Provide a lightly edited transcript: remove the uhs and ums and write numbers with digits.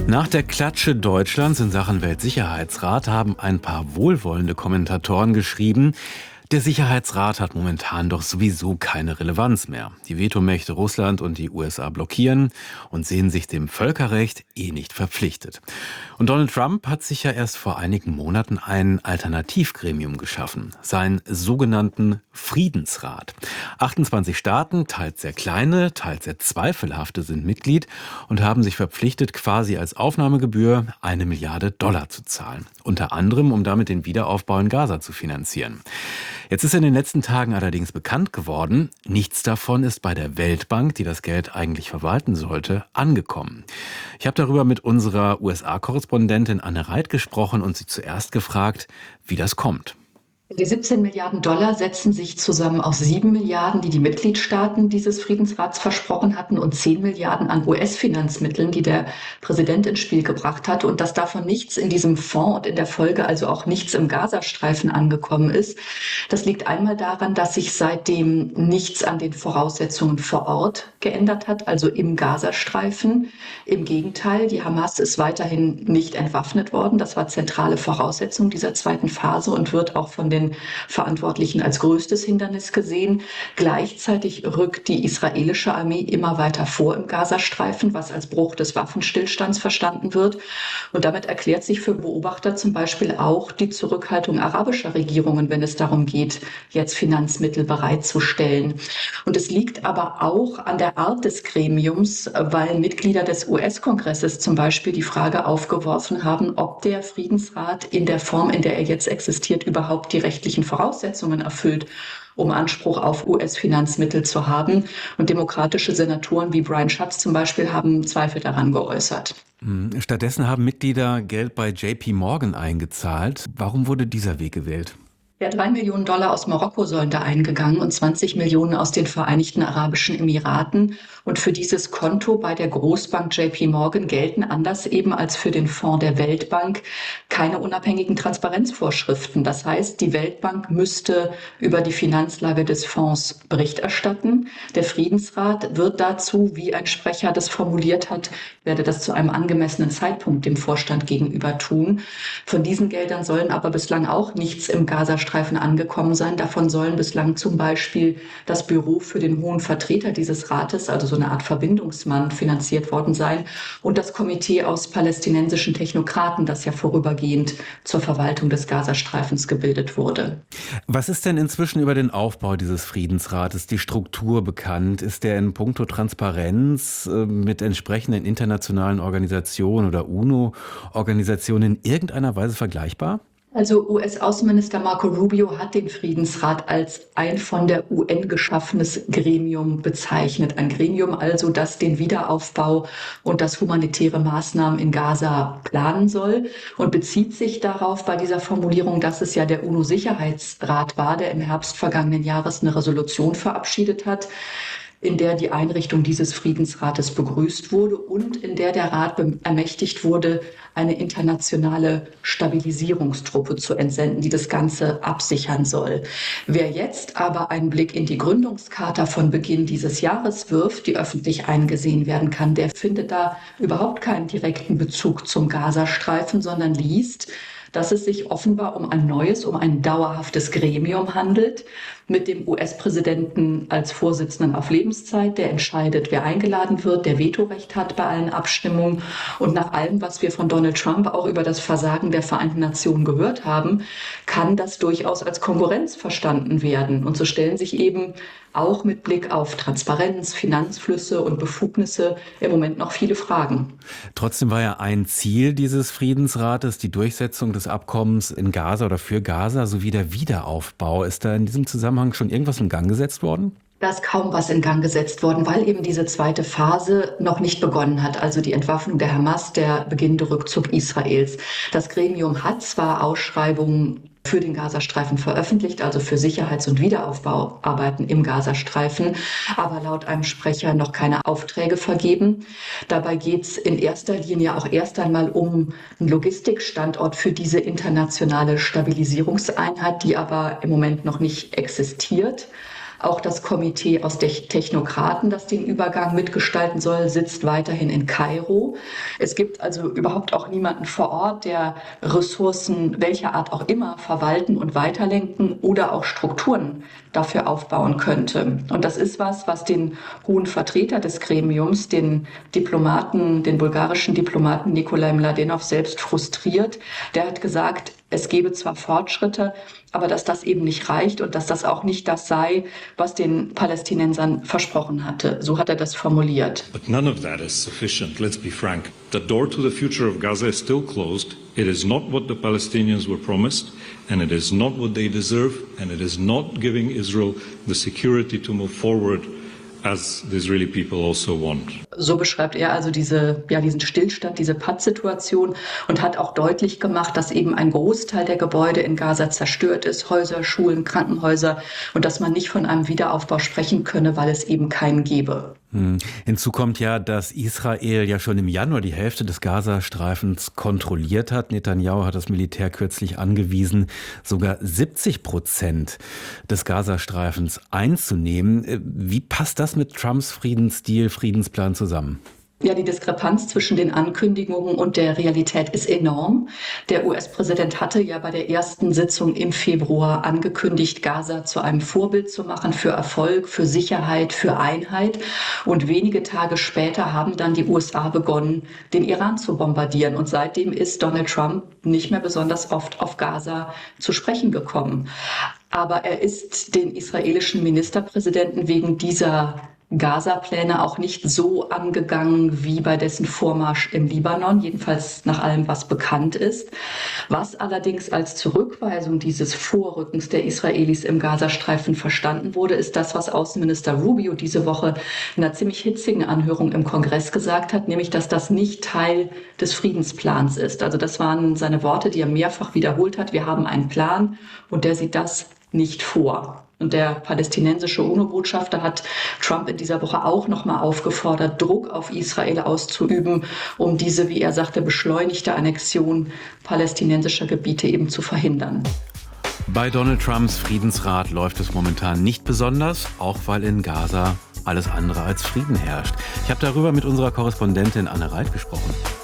Nach der Klatsche Deutschlands in Sachen Weltsicherheitsrat haben ein paar wohlwollende Kommentatoren geschrieben, der Sicherheitsrat hat momentan doch sowieso keine Relevanz mehr. Die Vetomächte Russland und die USA blockieren und sehen sich dem Völkerrecht nicht verpflichtet. Und Donald Trump hat sich ja erst vor einigen Monaten ein Alternativgremium geschaffen, seinen sogenannten Friedensrat. 28 Staaten, teils sehr kleine, teils sehr zweifelhafte, sind Mitglied und haben sich verpflichtet, quasi als Aufnahmegebühr $1 Milliarde zu zahlen. Unter anderem, um damit den Wiederaufbau in Gaza zu finanzieren. Jetzt ist in den letzten Tagen allerdings bekannt geworden, nichts davon ist bei der Weltbank, die das Geld eigentlich verwalten sollte, angekommen. Ich habe darüber mit unserer USA-Korrespondentin Anne Reit gesprochen und sie zuerst gefragt, wie das kommt. Die $17 Milliarden setzen sich zusammen aus 7 Milliarden, die die Mitgliedstaaten dieses Friedensrats versprochen hatten, und 10 Milliarden an US-Finanzmitteln, die der Präsident ins Spiel gebracht hatte. Und dass davon nichts in diesem Fonds und in der Folge also auch nichts im Gazastreifen angekommen ist, das liegt einmal daran, dass sich seitdem nichts an den Voraussetzungen vor Ort geändert hat, also im Gazastreifen. Im Gegenteil, die Hamas ist weiterhin nicht entwaffnet worden. Das war zentrale Voraussetzung dieser zweiten Phase und wird auch von den Verantwortlichen als größtes Hindernis gesehen. Gleichzeitig rückt die israelische Armee immer weiter vor im Gazastreifen, was als Bruch des Waffenstillstands verstanden wird. Und damit erklärt sich für Beobachter zum Beispiel auch die Zurückhaltung arabischer Regierungen, wenn es darum geht, jetzt Finanzmittel bereitzustellen. Und es liegt aber auch an der Art des Gremiums, weil Mitglieder des US-Kongresses zum Beispiel die Frage aufgeworfen haben, ob der Friedensrat in der Form, in der er jetzt existiert, überhaupt die rechtlichen Voraussetzungen erfüllt, um Anspruch auf US-Finanzmittel zu haben. Und demokratische Senatoren wie Brian Schatz zum Beispiel haben Zweifel daran geäußert. Stattdessen haben Mitglieder Geld bei JP Morgan eingezahlt. Warum wurde dieser Weg gewählt? Ja, $3 Millionen aus Marokko sollen da eingegangen und 20 Millionen aus den Vereinigten Arabischen Emiraten. Und für dieses Konto bei der Großbank JP Morgan gelten, anders eben als für den Fonds der Weltbank, keine unabhängigen Transparenzvorschriften. Das heißt, die Weltbank müsste über die Finanzlage des Fonds Bericht erstatten. Der Friedensrat wird dazu, wie ein Sprecher das formuliert hat, werde das zu einem angemessenen Zeitpunkt dem Vorstand gegenüber tun. Von diesen Geldern sollen aber bislang auch nichts im Gazastreifen angekommen sein. Davon sollen bislang zum Beispiel das Büro für den hohen Vertreter dieses Rates, also so eine Art Verbindungsmann, finanziert worden sein, und das Komitee aus palästinensischen Technokraten, das ja vorübergehend zur Verwaltung des Gazastreifens gebildet wurde. Was ist denn inzwischen über den Aufbau dieses Friedensrates, die Struktur bekannt? Ist der in puncto Transparenz mit entsprechenden internationalen Organisationen oder UNO-Organisationen in irgendeiner Weise vergleichbar? Also US-Außenminister Marco Rubio hat den Friedensrat als ein von der UN geschaffenes Gremium bezeichnet. Ein Gremium also, das den Wiederaufbau und das humanitäre Maßnahmen in Gaza planen soll, und bezieht sich darauf bei dieser Formulierung, dass es ja der UNO-Sicherheitsrat war, der im Herbst vergangenen Jahres eine Resolution verabschiedet hat, in der die Einrichtung dieses Friedensrates begrüßt wurde und in der der Rat ermächtigt wurde, eine internationale Stabilisierungstruppe zu entsenden, die das Ganze absichern soll. Wer jetzt aber einen Blick in die Gründungscharta von Beginn dieses Jahres wirft, die öffentlich eingesehen werden kann, der findet da überhaupt keinen direkten Bezug zum Gazastreifen, sondern liest, dass es sich offenbar um ein dauerhaftes Gremium handelt, mit dem US-Präsidenten als Vorsitzenden auf Lebenszeit, der entscheidet, wer eingeladen wird, der Vetorecht hat bei allen Abstimmungen. Und nach allem, was wir von Donald Trump auch über das Versagen der Vereinten Nationen gehört haben, kann das durchaus als Konkurrenz verstanden werden. Und so stellen sich eben auch mit Blick auf Transparenz, Finanzflüsse und Befugnisse im Moment noch viele Fragen. Trotzdem war ja ein Ziel dieses Friedensrates die Durchsetzung des Abkommens in Gaza oder für Gaza sowie der Wiederaufbau. Ist da in diesem Zusammenhang schon irgendwas in Gang gesetzt worden? Da ist kaum was in Gang gesetzt worden, weil eben diese zweite Phase noch nicht begonnen hat, also die Entwaffnung der Hamas, der beginnende Rückzug Israels. Das Gremium hat zwar Ausschreibungen für den Gazastreifen veröffentlicht, also für Sicherheits- und Wiederaufbauarbeiten im Gazastreifen, aber laut einem Sprecher noch keine Aufträge vergeben. Dabei geht es in erster Linie auch erst einmal um einen Logistikstandort für diese internationale Stabilisierungseinheit, die aber im Moment noch nicht existiert. Auch das Komitee aus Technokraten, das den Übergang mitgestalten soll, sitzt weiterhin in Kairo. Es gibt also überhaupt auch niemanden vor Ort, der Ressourcen welcher Art auch immer verwalten und weiterlenken oder auch Strukturen dafür aufbauen könnte. Und das ist was den hohen Vertreter des Gremiums, den bulgarischen Diplomaten Nikolai Mladenov selbst frustriert. Der hat gesagt, es gebe zwar Fortschritte, aber dass das eben nicht reicht und dass das auch nicht das sei, was den Palästinensern versprochen hatte. So hat er das formuliert. But none of that is sufficient, let's be frank. The door to the future of Gaza is still closed. It is not what the Palestinians were promised, and it is not what they deserve, and it is not giving Israel the security to move forward as the Israeli people also want. So beschreibt er also diesen Stillstand, diese Pattsituation und hat auch deutlich gemacht, dass eben ein Großteil der Gebäude in Gaza zerstört ist, Häuser, Schulen, Krankenhäuser, und dass man nicht von einem Wiederaufbau sprechen könne, weil es eben keinen gäbe. Hinzu kommt ja, dass Israel ja schon im Januar die Hälfte des Gazastreifens kontrolliert hat. Netanyahu hat das Militär kürzlich angewiesen, sogar 70% des Gazastreifens einzunehmen. Wie passt das mit Trumps Friedensplan zusammen? Ja, die Diskrepanz zwischen den Ankündigungen und der Realität ist enorm. Der US-Präsident hatte ja bei der ersten Sitzung im Februar angekündigt, Gaza zu einem Vorbild zu machen für Erfolg, für Sicherheit, für Einheit. Und wenige Tage später haben dann die USA begonnen, den Iran zu bombardieren. Und seitdem ist Donald Trump nicht mehr besonders oft auf Gaza zu sprechen gekommen. Aber er ist den israelischen Ministerpräsidenten wegen dieser Gaza-Pläne auch nicht so angegangen wie bei dessen Vormarsch im Libanon, jedenfalls nach allem, was bekannt ist. Was allerdings als Zurückweisung dieses Vorrückens der Israelis im Gazastreifen verstanden wurde, ist das, was Außenminister Rubio diese Woche in einer ziemlich hitzigen Anhörung im Kongress gesagt hat, nämlich, dass das nicht Teil des Friedensplans ist. Also das waren seine Worte, die er mehrfach wiederholt hat. Wir haben einen Plan und der sieht das nicht vor. Und der palästinensische UNO-Botschafter hat Trump in dieser Woche auch nochmal aufgefordert, Druck auf Israel auszuüben, um diese, wie er sagte, beschleunigte Annexion palästinensischer Gebiete eben zu verhindern. Bei Donald Trumps Friedensrat läuft es momentan nicht besonders, auch weil in Gaza alles andere als Frieden herrscht. Ich habe darüber mit unserer Korrespondentin Anne Reit gesprochen.